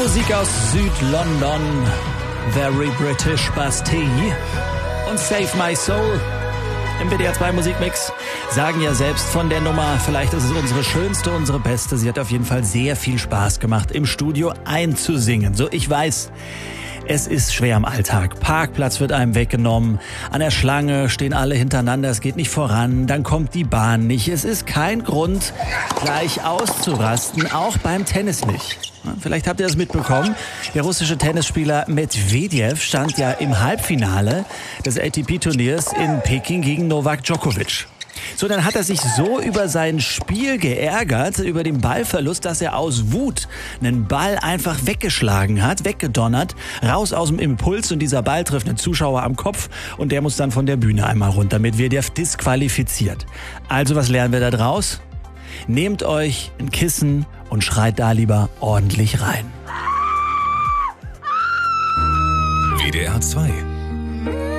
Musik aus Süd-London, Very British Bastille und Save My Soul im WDR 2 Musikmix. Sagen ja selbst von der Nummer, vielleicht ist es unsere schönste, unsere beste. Sie hat auf jeden Fall sehr viel Spaß gemacht, im Studio einzusingen. So, ich weiß, es ist schwer im Alltag. Parkplatz wird einem weggenommen. An der Schlange stehen alle hintereinander. Es geht nicht voran. Dann kommt die Bahn nicht. Es ist kein Grund, gleich auszurasten. Auch beim Tennis nicht. Vielleicht habt ihr das mitbekommen. Der russische Tennisspieler Medvedev stand ja im Halbfinale des ATP-Turniers in Peking gegen Novak Djokovic. So, dann hat er sich so über sein Spiel geärgert, über den Ballverlust, dass er aus Wut einen Ball einfach weggeschlagen hat, weggedonnert, raus aus dem Impuls, und dieser Ball trifft einen Zuschauer am Kopf und der muss dann von der Bühne einmal runter. Medvedev disqualifiziert. Also, was lernen wir da draus? Nehmt euch ein Kissen und schreit da lieber ordentlich rein. WDR 2